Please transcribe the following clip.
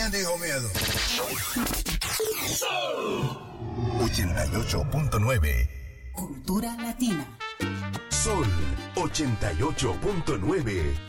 ¿Quién dijo miedo? 88.9 Cultura Latina. Sol 88.9.